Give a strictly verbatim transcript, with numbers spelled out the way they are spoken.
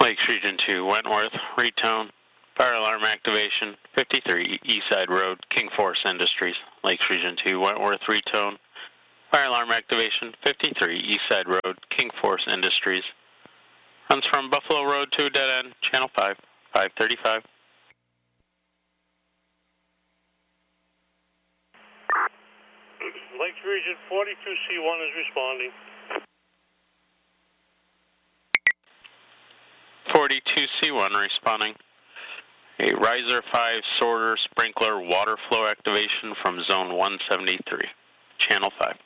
Lakes Region two, Wentworth, retone, fire alarm activation, fifty-three Eastside Road, King Force Industries. Lakes Region two, Wentworth, retone, fire alarm activation, fifty-three Eastside Road, King Force Industries. Runs from Buffalo Road to a dead end, channel five, five thirty-five. Lakes Region forty-two C one is responding. forty-two C one responding. A riser five sorter sprinkler water flow activation from zone one seventy-three, channel five.